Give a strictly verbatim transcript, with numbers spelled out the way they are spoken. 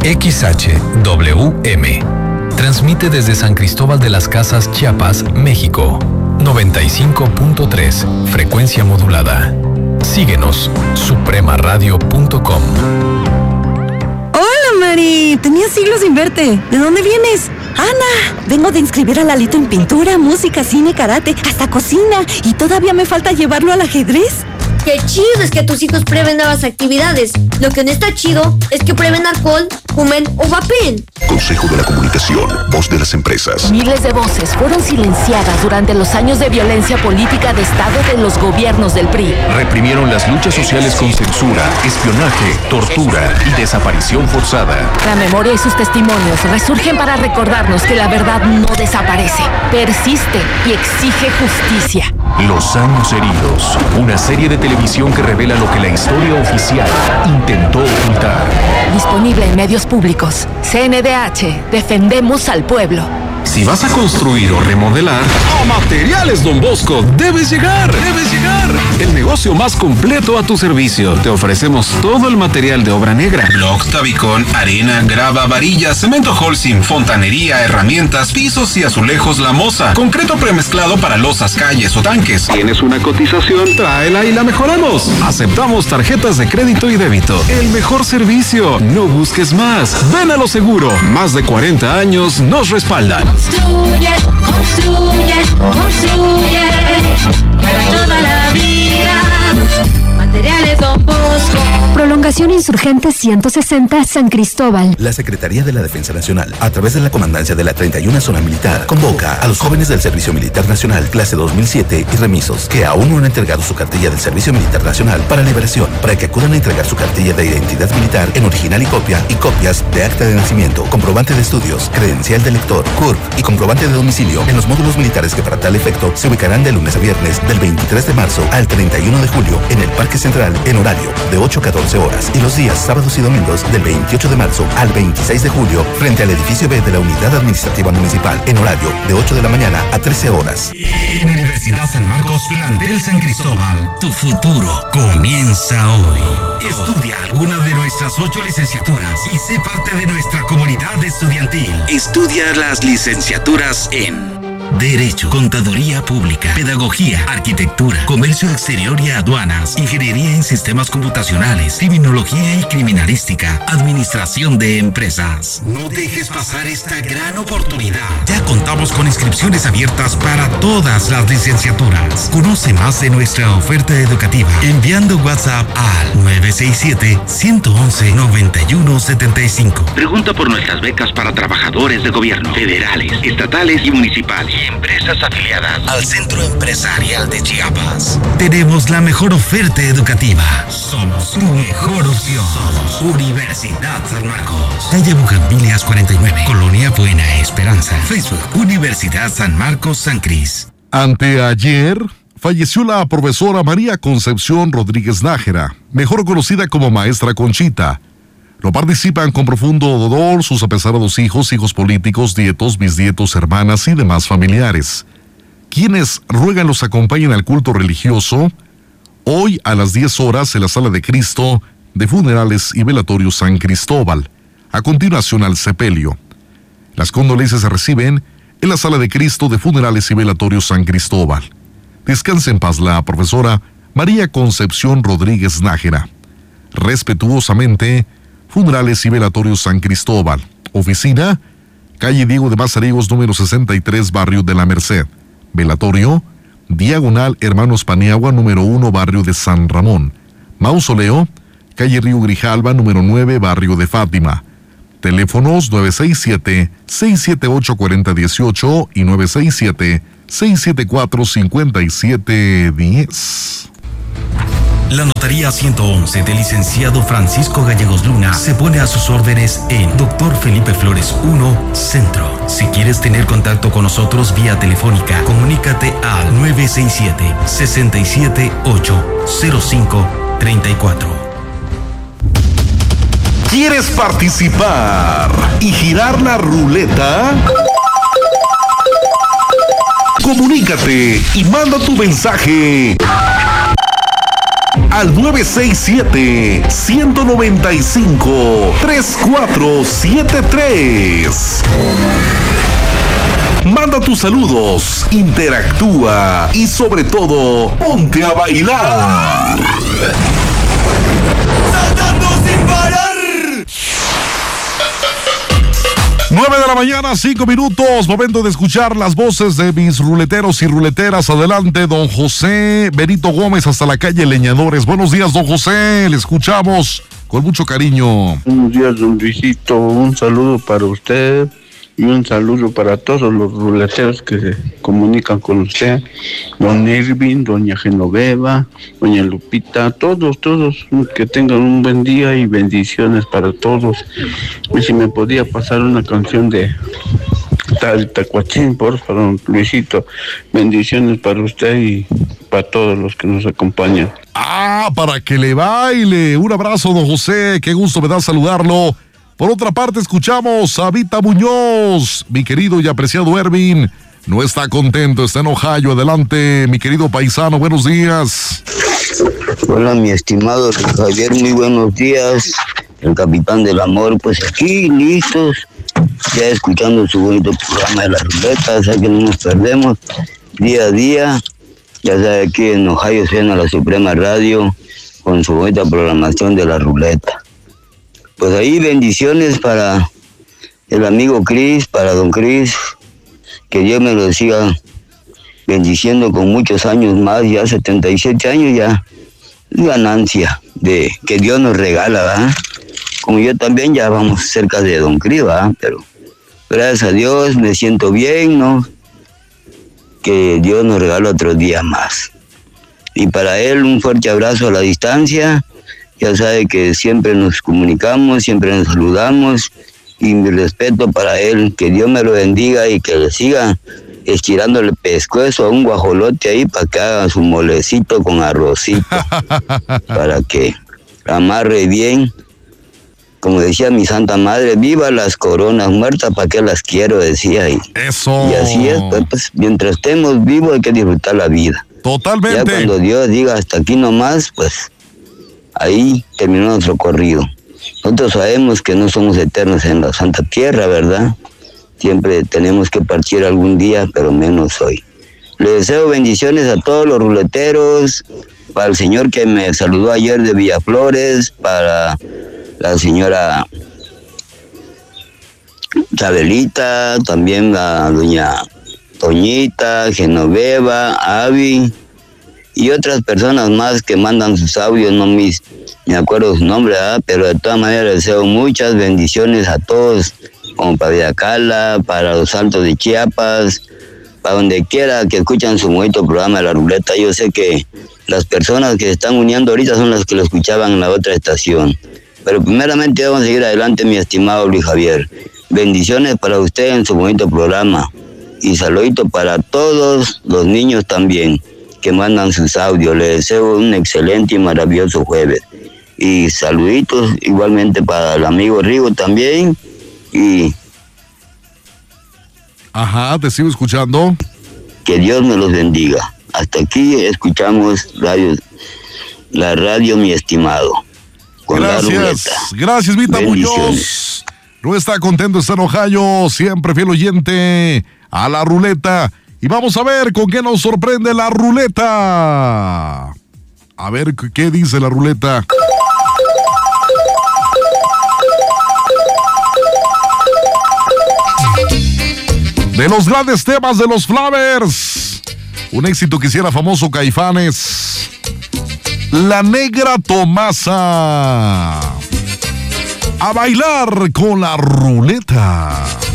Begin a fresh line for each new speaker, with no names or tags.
X H W M. Transmite desde San Cristóbal de las Casas, Chiapas, México. noventa y cinco punto tres, frecuencia modulada. Síguenos, suprema radio punto com.
Hola, Mari. Tenía siglos sin verte. ¿De dónde vienes? Ana, vengo de inscribir a Lalito en pintura, música, cine, karate, hasta cocina. Y todavía me falta llevarlo al ajedrez.
Qué chido es que tus hijos prueben nuevas actividades. Lo que no está chido es que prueben alcohol, fumen o vapen.
Consejo de la Comunicación, voz de las empresas.
Miles de voces fueron silenciadas durante los años de violencia política de Estado de los gobiernos del P R I.
Reprimieron las luchas sociales con censura, espionaje, tortura y desaparición forzada.
La memoria y sus testimonios resurgen para recordarnos que la verdad no desaparece, persiste y exige justicia.
Los años heridos, una serie de televisión que revela lo que la historia oficial intentó ocultar.
Disponible en medios públicos. C N D H, defendemos al pueblo.
Si vas a construir o remodelar, a Materiales Don Bosco debes llegar, debes llegar. El negocio más completo a tu servicio. Te ofrecemos todo el material de obra negra: bloc, tabicón, arena, grava, varillas, cemento Holcim, fontanería, herramientas, pisos y azulejos La Moza, concreto premezclado para losas, calles o tanques. ¿Tienes una cotización? Tráela y la mejoramos. Aceptamos tarjetas de crédito y débito. El mejor servicio. No busques más. Ven a lo seguro. Más de cuarenta años nos respaldan.
Construye, construye, construye para toda la vida. Materiales Don Bosco.
Prolongación Insurgente ciento sesenta, San Cristóbal.
La Secretaría de la Defensa Nacional, a través de la Comandancia de la treinta y una Zona Militar, convoca a los jóvenes del Servicio Militar Nacional, clase dos mil siete y remisos, que aún no han entregado su cartilla del Servicio Militar Nacional para liberación, para que acudan a entregar su cartilla de identidad militar en original y copia, y copias de acta de nacimiento, comprobante de estudios, credencial de lector, C U R P y comprobante de domicilio en los módulos militares que para tal efecto se ubicarán de lunes a viernes del veintitrés de marzo al treinta y uno de julio en el Parque Central en horario de ocho a catorce horas, y los días sábados y domingos del veintiocho de marzo al veintiséis de julio frente al edificio B de la Unidad Administrativa Municipal en horario de ocho de la mañana a trece horas.
En Universidad San Marcos, plantel San Cristóbal, tu futuro comienza hoy. Estudia alguna de nuestras ocho licenciaturas y sé parte de nuestra comunidad estudiantil. Estudia las licenciaturas en Derecho, Contaduría Pública, Pedagogía, Arquitectura, Comercio Exterior y Aduanas, Ingeniería en Sistemas Computacionales, Criminología y Criminalística, Administración de Empresas. No dejes pasar esta gran oportunidad. Ya contamos con inscripciones abiertas para todas las licenciaturas. Conoce más de nuestra oferta educativa enviando WhatsApp al nueve seis siete, uno uno uno, nueve uno siete cinco. Pregunta por nuestras becas para trabajadores de gobierno, federales, estatales y municipales. Empresas afiliadas al Centro Empresarial de Chiapas. Tenemos la mejor oferta educativa. Somos tu mejor opción. Somos Universidad San Marcos. Calle Bugambilias cuarenta y nueve, Colonia Buena Esperanza. Facebook, Universidad San Marcos San Cris.
Anteayer falleció la profesora María Concepción Rodríguez Nájera, mejor conocida como Maestra Conchita. No participan con profundo dolor sus apesados hijos, hijos políticos, nietos, bisnietos, hermanas y demás familiares, quienes ruegan los acompañen al culto religioso hoy a las diez horas en la Sala de Cristo de Funerales y Velatorios San Cristóbal, a continuación al sepelio. Las condolencias se reciben en la Sala de Cristo de Funerales y Velatorios San Cristóbal. Descanse en paz la profesora María Concepción Rodríguez Nájera. Respetuosamente, Funerales y Velatorios San Cristóbal. Oficina, calle Diego de Mazariegos, número sesenta y tres, barrio de la Merced. Velatorio, diagonal Hermanos Paniagua, número uno, barrio de San Ramón. Mausoleo, calle Río Grijalva, número nueve, barrio de Fátima. Teléfonos nueve seis siete, seis siete ocho, cuatro cero uno ocho y nueve seis siete, seis siete cuatro, cinco siete uno cero.
La Notaría ciento once del licenciado Francisco Gallegos Luna se pone a sus órdenes en Doctor Felipe Flores uno, Centro. Si quieres tener contacto con nosotros vía telefónica, comunícate al nueve seis siete, seis siete ocho, cero cinco tres cuatro.
¿Quieres participar y girar la ruleta? Comunícate y manda tu mensaje al nueve seis siete, uno nueve cinco, tres cuatro siete tres. Manda tus saludos, interactúa y sobre todo, ponte a bailar.
¡Saltando sin parar!
nueve de la mañana, cinco minutos, momento de escuchar las voces de mis ruleteros y ruleteras. Adelante, don José Benito Gómez, hasta la calle Leñadores. Buenos días, don José, le escuchamos con mucho cariño.
Buenos días, don Luisito, un saludo para usted y un saludo para todos los ruleteros que se comunican con usted, don Irving, doña Genoveva, doña Lupita, todos, todos, que tengan un buen día y bendiciones para todos. Y si me podía pasar una canción de Tacuachín, por favor, don Luisito, bendiciones para usted y para todos los que nos acompañan.
Ah, para que le baile. Un abrazo, don José, qué gusto me da saludarlo. Por otra parte, escuchamos a Vita Muñoz. Mi querido y apreciado Ervin no está contento, está en Ohio. Adelante, mi querido paisano, buenos días.
Hola, mi estimado Javier, muy buenos días. El capitán del amor, pues aquí, listos, ya escuchando su bonito programa de la ruleta, o sea que no nos perdemos día a día. Ya sabe, aquí en Ohio suena la Suprema Radio con su bonita programación de la ruleta. Pues ahí bendiciones para el amigo Cris, para don Cris, que Dios me lo siga bendiciendo con muchos años más, ya setenta y siete años ya, ganancia de que Dios nos regala, ¿verdad? Como yo también ya vamos cerca de don Cris, ¿verdad? Pero gracias a Dios me siento bien, ¿no? Que Dios nos regala otro día más. Y para él un fuerte abrazo a la distancia. Ya sabe que siempre nos comunicamos, siempre nos saludamos, y mi respeto para él, que Dios me lo bendiga y que le siga estirándole pescuezo a un guajolote ahí para que haga su molecito con arrocito, para que amarre bien. Como decía mi santa madre, viva las coronas, muertas para qué las quiero, decía. Y,
Eso.
Y así es, pues, pues mientras estemos vivos hay que disfrutar la vida.
Totalmente.
Ya cuando Dios diga hasta aquí nomás, pues ahí terminó nuestro corrido. Nosotros sabemos que no somos eternos en la Santa Tierra, ¿verdad? Siempre tenemos que partir algún día, pero menos hoy. Le deseo bendiciones a todos los ruleteros, para el señor que me saludó ayer de Villaflores, para la señora Chabelita, también a doña Toñita, Genoveva, Avi, y otras personas más que mandan sus audios, no mis, me acuerdo su nombre, ¿verdad? Pero de todas maneras les deseo muchas bendiciones a todos, como para Villacala, para los Altos de Chiapas, para donde quiera que escuchan su bonito programa de la ruleta. Yo sé que las personas que se están uniendo ahorita son las que lo escuchaban en la otra estación. Pero primeramente vamos a seguir adelante, mi estimado Luis Javier. Bendiciones para usted en su bonito programa. Y saludito para todos los niños también que mandan sus audios. Les deseo un excelente y maravilloso jueves. Y saluditos igualmente para el amigo Rigo también. Y
ajá, te sigo escuchando.
Que Dios me los bendiga. Hasta aquí escuchamos radio, la radio, mi estimado. Con
gracias, gracias, Vita Muñoz. No está contento, está en Ohio, siempre fiel oyente a la ruleta. Y vamos a ver con qué nos sorprende la ruleta. A ver qué dice la ruleta. De los grandes temas de los Flavers, un éxito que hiciera famoso Caifanes, La Negra Tomasa. A bailar con la ruleta.